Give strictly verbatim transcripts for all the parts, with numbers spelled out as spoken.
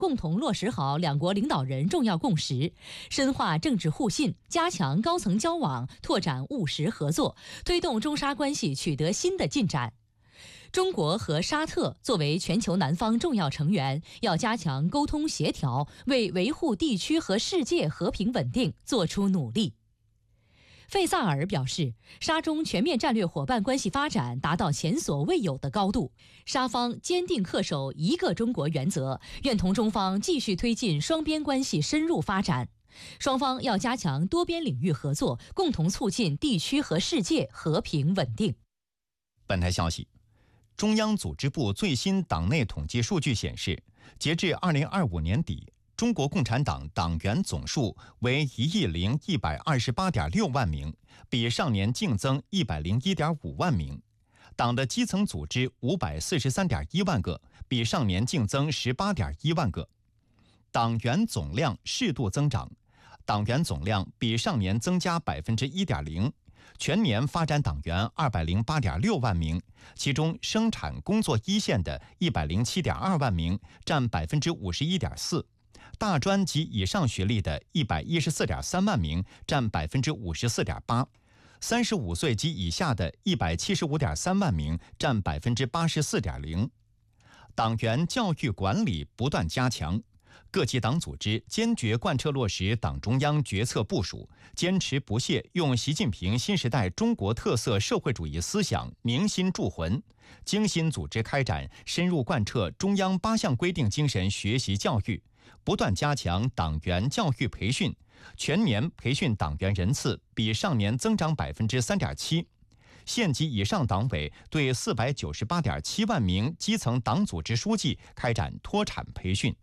共同落实好两国领导人重要共识，深化政治互信，加强高层交往，拓展务实合作，推动中沙关系取得新的进展。中国和沙特作为全球南方重要成员，要加强沟通协调，为维护地区和世界和平稳定做出努力。费萨尔表示，沙中全面战略伙伴关系发展达到前所未有的高度，沙方坚定恪守一个中国原则，愿同中方继续推进双边关系深入发展。双方要加强多边领域合作，共同促进地区和世界和平稳定。 本台消息，中央组织部最新党内统计数据显示，截至二零二五年底，中国共产党党员总数为一亿零一百二十八点六万名，比上年净增一百零一点五万名。党的基层组织五百四十三点一万个，比上年净增十八点一万个。党员总量适度增长，党员总量比上年增加百分之一点零。全年发展党员二百零八点六万名，其中生产工作一线的一百零七点二万名，占百分之五十一点四；大专及以上学历的一百一十四点三万名，占百分之五十四点八；三十五岁及以下的一百七十五点三万名，占百分之八十四点零。党员教育管理不断加强。各级党组织坚决贯彻落实党中央决策部署，坚持不懈用习近平新时代中国特色社会主义思想铭心铸魂，精心组织开展深入贯彻中央八项规定精神学习教育，不断加强党员教育培训，全年培训党员人次比上年增长百分之三点七。县级以上党委对四百九十八点七万名基层党组织书记开展脱产培训。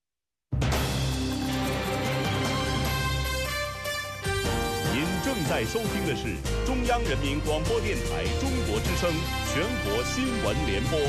您正在收听的是中央人民广播电台中国之声全国新闻联播。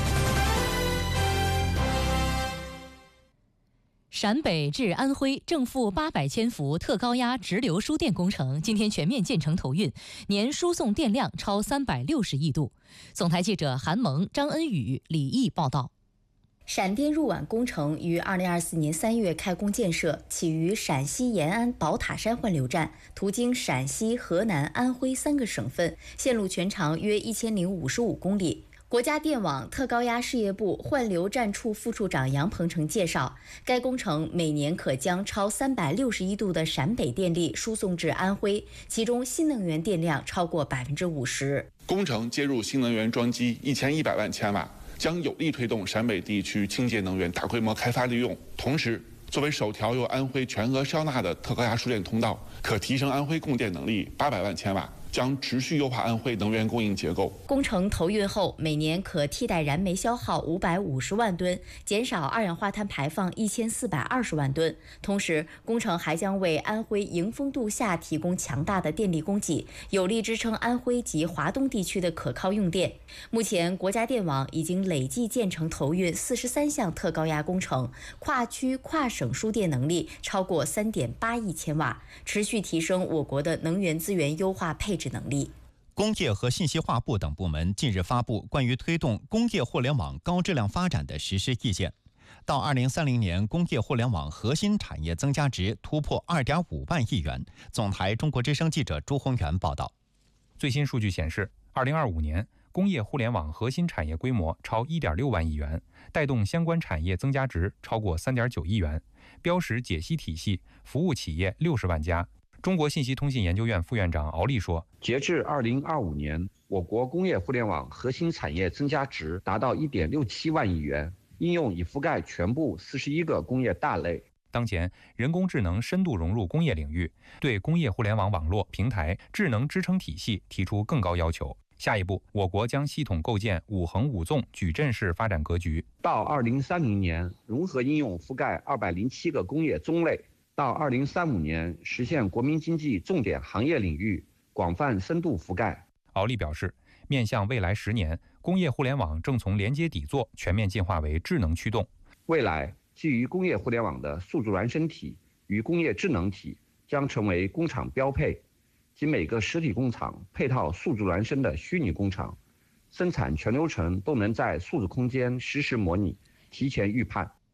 陕北至安徽正负八百千伏特高压直流输电工程今天全面建成投运，年输送电量超三百六十亿度。总台记者韩萌、张恩宇、李毅报道。 陕电入皖工程于二零二四年三月开工建设，起于陕西延安宝塔山换流站，途经陕西、河南、安徽三个省份，线路全长约一千零五十五公里。国家电网特高压事业部换流站处副处长杨鹏程介绍，该工程每年可将超三百六十一度的陕北电力输送至安徽，其中新能源电量超过百分之五十。 工程接入新能源装机一千一百万千瓦。将有力推动陕北地区清洁能源大规模开发利用，同时作为首条由安徽全额消纳的特高压输电通道，可提升安徽供电能力八百万千瓦，将持续优化安徽能源供应结构。 工程投运后，每年可替代燃煤消耗五百五十万吨，减少二氧化碳排放一千四百二十万吨。同时，工程还将为安徽迎风度夏提供强大的电力供给，有力支撑安徽及华东地区的可靠用电。目前，国家电网已经累计建成投运四十三项特高压工程，跨区跨省输电能力超过三点八亿千瓦，持续提升我国的能源资源优化配置能力。 工业和信息化部等部门近日发布关于推动工业互联网高质量发展的实施意见，到二零三零年，工业互联网核心产业增加值突破二点五万亿元。总台中国之声记者朱宏元报道。 最新数据显示，二零二五年工业互联网核心产业规模超一点六万亿元，带动相关产业增加值超过三点九亿元，标识解析体系服务企业六十万家。中国信息通信研究院副院长敖立说， 截至二零二五年，我国工业互联网核心产业增加值达到一点六七万亿元，应用已覆盖全部四十一个工业大类。 当前，人工智能深度融入工业领域，对工业互联网网络、平台、智能支撑体系提出更高要求。下一步，我国将系统构建五横五纵矩阵式发展格局。 到二零三零年，融合应用覆盖二百零七个工业宗类。到二零三五年，实现国民经济重点行业领域广泛深度覆盖。 敖立表示，面向未来十年，工业互联网正从连接底座全面进化为智能驱动。 未来，基于工业互联网的数字孪生体与工业智能体将成为工厂标配，即每个实体工厂配套数字孪生的虚拟工厂，生产全流程都能在数字空间实时模拟、提前预判。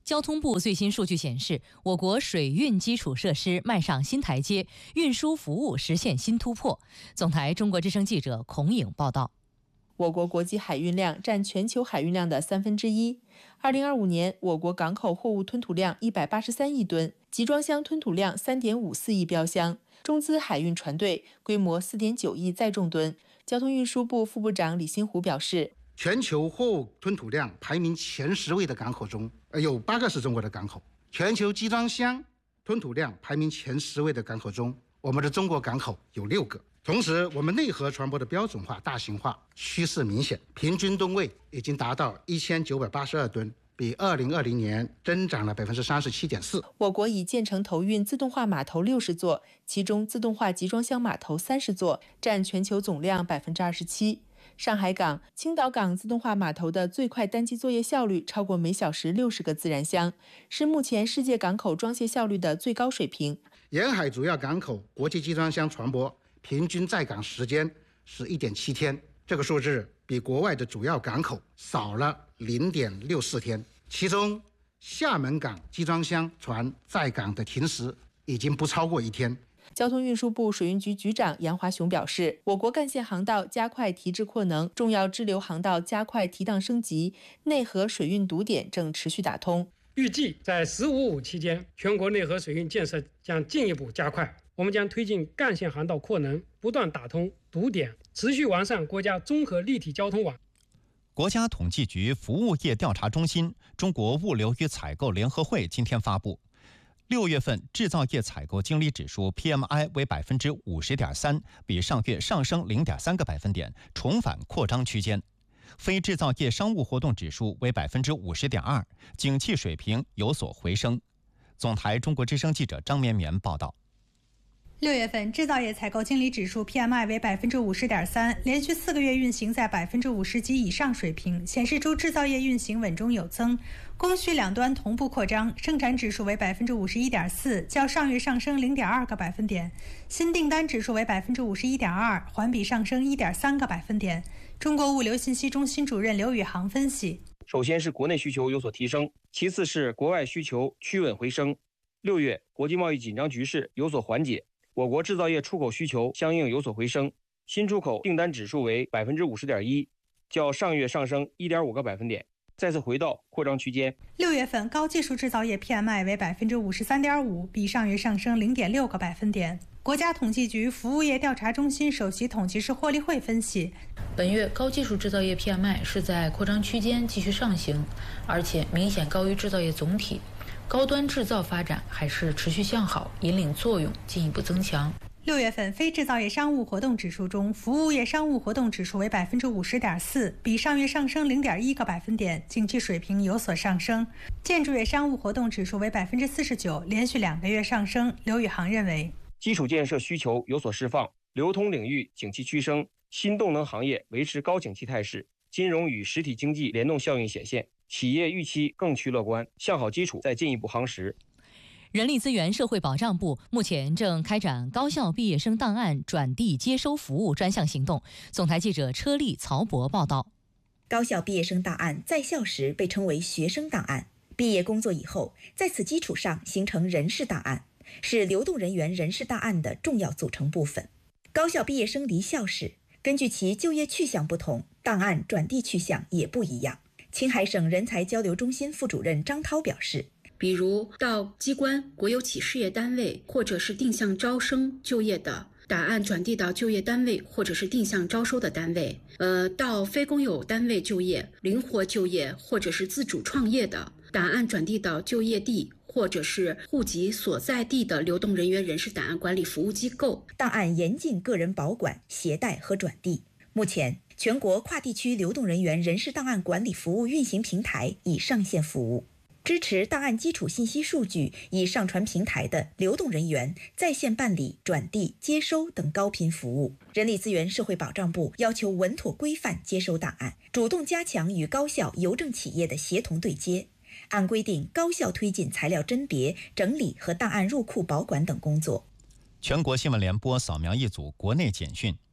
交通部最新数据显示，我国水运基础设施迈上新台阶，运输服务实现新突破。总台中国之声记者孔颖报道。 我国国际海运量占全球海运量的三分之一。二零二五年，我国港口货物吞吐量一百八十三亿吨，集装箱吞吐量三点五四亿标箱，中资海运船队规模四点九亿载重吨。交通运输部副部长李新湖表示， 全球货物吞吐量排名前十位的港口中，有八个是中国的港口；全球集装箱吞吐量排名前十位的港口中，我们的中国港口有六个。同时，我们内河船舶的标准化、大型化趋势明显，平均吨位已经达到一千九百八十二吨，比二零二零年增长了百分之三十七点四。 我国已建成投运自动化码头六十座，其中自动化集装箱码头三十座，占全球总量百分之二十七。上海港、青岛港自动化码头的最快单机作业效率超过每小时六十个自然箱，是目前世界港口装卸效率的最高水平。 沿海主要港口国际集装箱船舶平均在港时间是 一点七天，这个数字比国外的主要港口少了 零点六四天。其中，厦门港集装箱船在港的停时已经不超过一天。 交通运输部水运局局长杨华雄表示，我国干线航道加快提质扩能，重要支流航道加快提档升级，内河水运堵点正持续打通。 预计在“十五五”期间，全国内河水运建设将进一步加快。我们将推进干线航道扩能，不断打通堵点，持续完善国家综合立体交通网。 国家统计局服务业调查中心、中国物流与采购联合会今天发布，六月份制造业采购经理指数 P M I 为百分之五十点三，比上月上升零点三个百分点，重返扩张区间。非制造业商务活动指数为百分之五十点二，景气水平有所回升。总台中国之声记者张绵绵报道。 六月份制造业采购经理指数 P M I 为百分之五十点三，连续四个月运行在百分之五十及以上水平，显示出制造业运行稳中有增，供需两端同步扩张。生产指数为百分之五十一点四，较上月上升零点二个百分点；新订单指数为百分之五十一点二，环比上升一点三个百分点。中国物流信息中心主任刘宇航分析： 首先是国内需求有所提升，其次是国外需求趋稳回升。六月国际贸易紧张局势有所缓解。我国制造业出口需求相应有所回升，新出口订单指数为百分之五十点一，较上月上升一点五个百分点，再次回到扩张区间。 六月份高技术制造业 P M I 为百分之五十三点五，比上月上升零点六个百分点。国家统计局服务业调查中心首席统计师霍立慧分析， 本月高技术制造业 P M I 是在扩张区间继续上行，而且明显高于制造业总体。高端制造发展还是持续向好，引领作用进一步增强。 六月份非制造业商务活动指数中，服务业商务活动指数为百分之五十点四，比上月上升零点一个百分点，景气水平有所上升。建筑业商务活动指数为百分之四十九，连续两个月上升。刘宇航认为， 基础建设需求有所释放，流通领域景气趋升，新动能行业维持高景气态势，金融与实体经济联动效应显现。企业预期更趋乐观，向好基础再进一步夯实。 人力资源社会保障部目前正开展高校毕业生档案转递接收服务专项行动。总台记者车丽、曹博报道。 高校毕业生档案在校时被称为学生档案，毕业工作以后，在此基础上形成人事档案，是流动人员人事档案的重要组成部分。高校毕业生离校时，根据其就业去向不同，档案转递去向也不一样。青海省人才交流中心副主任张涛表示， 比如到机关、国有企事业单位或者是定向招生就业的，档案转递到就业单位或者是定向招收的单位；呃，到非公有单位就业、灵活就业或者是自主创业的，档案转递到就业地或者是户籍所在地的流动人员人事档案管理服务机构。 档案严禁个人保管、携带和转递。目前，全国跨地区流动人员人事档案管理服务运行平台已上线服务，支持档案基础信息数据已上传平台的流动人员在线办理转递、接收等高频服务。人力资源社会保障部要求稳妥规范接收档案，主动加强与高校、邮政企业的协同对接，按规定高效推进材料甄别、整理和档案入库保管等工作。 全国新闻联播扫描一组国内简讯。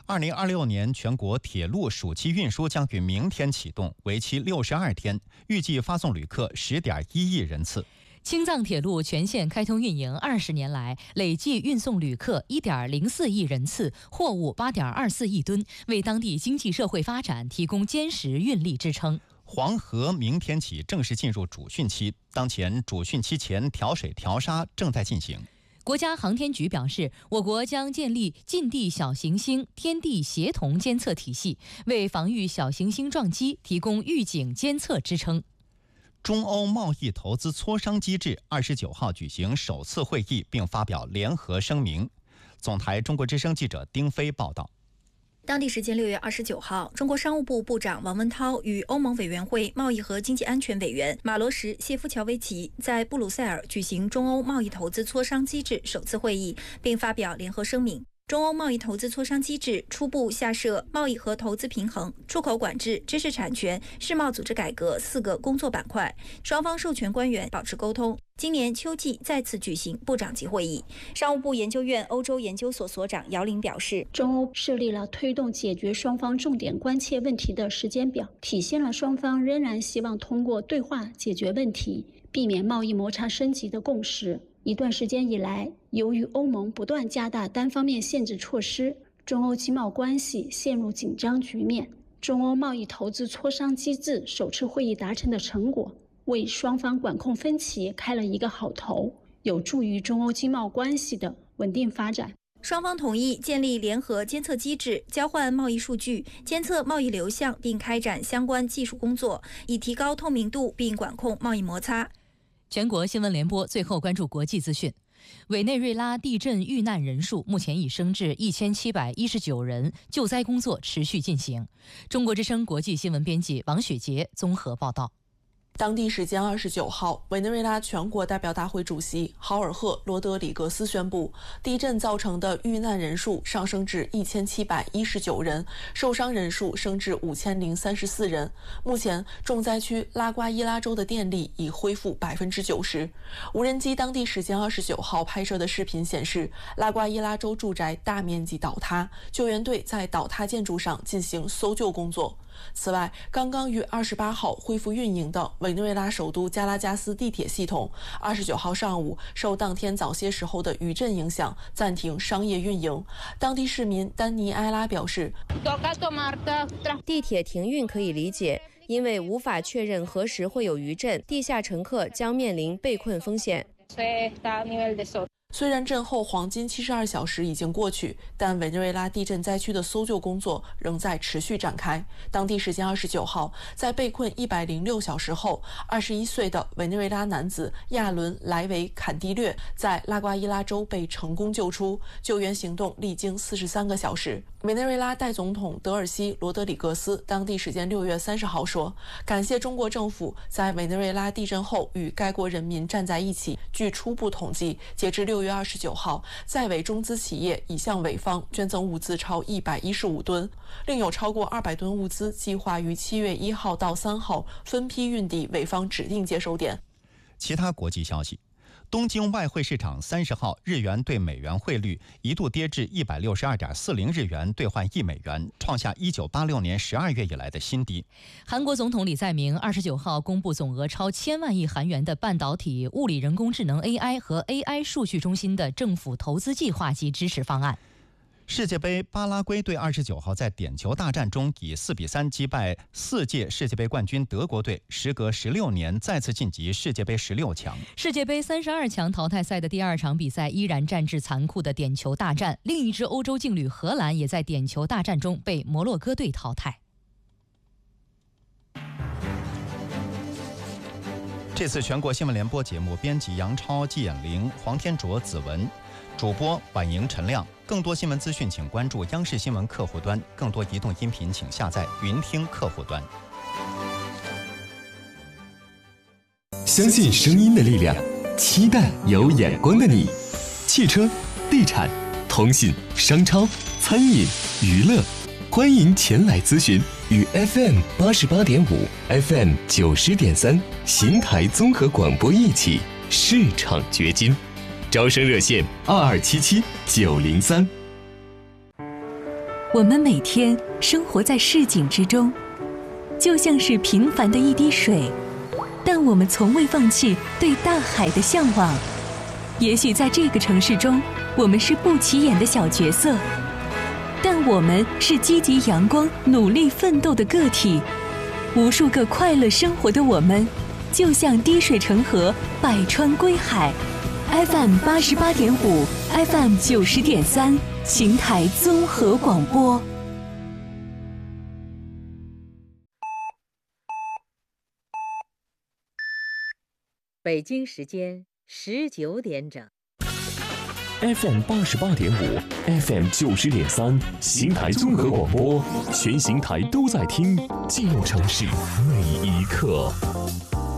二零二六年全国铁路暑期运输将于明天启动，为期六十二天，预计发送旅客十点一亿人次。 青藏铁路全线开通运营二十年来，累计运送旅客一点零四亿人次，货物八点二四亿吨，为当地经济社会发展提供坚实运力支撑。 黄河明天起正式进入主汛期，当前主汛期前调水调沙正在进行。 国家航天局表示，我国将建立近地小行星天地协同监测体系，为防御小行星撞击提供预警监测支撑。 中欧贸易投资磋商机制二十九号举行首次会议，并发表联合声明。总台中国之声记者丁飞报道。 当地时间六月二十九号，中国商务部部长王文涛与欧盟委员会贸易和经济安全委员马罗什谢夫乔维奇在布鲁塞尔举行中欧贸易投资磋商机制首次会议，并发表联合声明。中欧贸易投资磋商机制初步下设贸易和投资平衡、出口管制、知识产权、世贸组织改革四个工作板块，双方授权官员保持沟通。今年秋季再次举行部长级会议。商务部研究院欧洲研究所所长姚玲表示， 中欧设立了推动解决双方重点关切问题的时间表，体现了双方仍然希望通过对话解决问题，避免贸易摩擦升级的共识。一段时间以来，由于欧盟不断加大单方面限制措施，中欧经贸关系陷入紧张局面。中欧贸易投资磋商机制首次会议达成的成果，为双方管控分歧开了一个好头，有助于中欧经贸关系的稳定发展。 双方同意建立联合监测机制，交换贸易数据，监测贸易流向，并开展相关技术工作，以提高透明度并管控贸易摩擦。 全国新闻联播最后关注国际资讯。委内瑞拉地震遇难人数目前已升至一千七百一十九人，救灾工作持续进行。中国之声国际新闻编辑王雪杰综合报道。 当地时间二十九号，委内瑞拉全国代表大会主席豪尔赫·罗德里格斯宣布，地震造成的遇难人数上升至一千七百一十九人，受伤人数升至五千零三十四人。目前，重灾区拉瓜伊拉州的电力已恢复百分之九十。无人机当地时间二十九号拍摄的视频显示，拉瓜伊拉州住宅大面积倒塌，救援队在倒塌建筑上进行搜救工作。此外，刚刚于二十八号恢复运营的委内瑞拉首都加拉加斯地铁系统，二十九号上午受当天早些时候的余震影响，暂停商业运营。当地市民丹尼埃拉表示， 地铁停运可以理解，因为无法确认何时会有余震，地下乘客将面临被困风险。 虽然震后黄金七十二小时已经过去，但委内瑞拉地震灾区的搜救工作仍在持续展开。当地时间二十九号，在被困一百零六小时后，二十一岁的委内瑞拉男子亚伦·莱维坎蒂略在拉瓜伊拉州被成功救出，救援行动历经四十三个小时。委内瑞拉代总统德尔西·罗德里格斯当地时间六月三十号说，感谢中国政府在委内瑞拉地震后与该国人民站在一起。据初步统计，截至六月二十九号，在委中资企业已向委方捐赠物资超一百一十五吨，另有超过二百吨物资计划于七月一号到三号分批运抵委方指定接收点。 其他国际消息。东京外汇市场三十号日元对美元汇率一度跌至一百六十二点四零日元兑换一美元，创下一九八六年十二月以来的新低。 韩国总统李在明二十九号公布总额超千万亿韩元的半导体、物理人工智能 A I 和 A I 数据中心的政府投资计划及支持方案。 世界杯，巴拉圭队二十九号在点球大战中以四比三击败四届世界杯冠军德国队，时隔十六年再次晋级世界杯十六强。 世界杯三十二强淘汰赛的第二场比赛依然战至残酷的点球大战，另一支欧洲劲旅荷兰也在点球大战中被摩洛哥队淘汰。 这次全国新闻联播节目编辑杨超、季衍玲、黄天卓、子文，主播婉莹、陈亮。更多新闻资讯，请关注央视新闻客户端；更多移动音频，请下载云听客户端。 相信声音的力量，期待有眼光的你。汽车、地产、通信、商超、餐饮、娱乐，欢迎前来咨询。与 F M 八十八点五、F M 九十点三邢台综合广播一起市场掘金。招生热线二二七七九零三。 我们每天生活在市井之中，就像是平凡的一滴水，但我们从未放弃对大海的向往。也许在这个城市中，我们是不起眼的小角色，但我们是积极阳光、努力奋斗的个体。无数个快乐生活的我们，就像滴水成河，百川归海。F M 八十八点五 ，F M 九十点三，邢台综合广播。 北京时间十九点整。 F M 八十八点五 ，F M 九十点三，邢台综合广播，全邢台都在听，记录城市每一刻。